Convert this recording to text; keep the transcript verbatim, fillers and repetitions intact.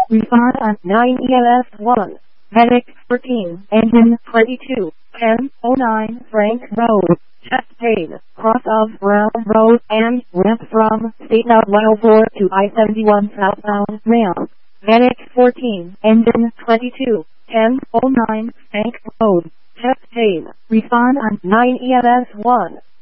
Respond on nine E L S one. Medic fourteen, engine twenty-two, ten oh nine Frank Road, Chastain, cross of Brown Road and ramp from State Route one oh four to I seventy-one southbound ramp. Medic fourteen, engine twenty-two, ten oh nine Frank Road, Chastain. Respond on nine E L S one.